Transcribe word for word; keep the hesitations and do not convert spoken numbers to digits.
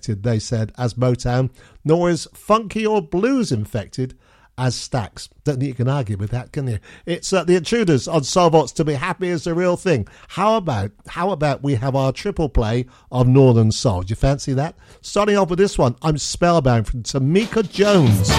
infected, they said, as Motown, nor is funky or blues infected as Stax. Don't think you can argue with that, can you? It's uh, the Intruders on Soulvox. To be happy is the real thing. How about how about we have our triple play of Northern Soul? Do you fancy that? Starting off with this one, I'm Spellbound from Tamika Jones.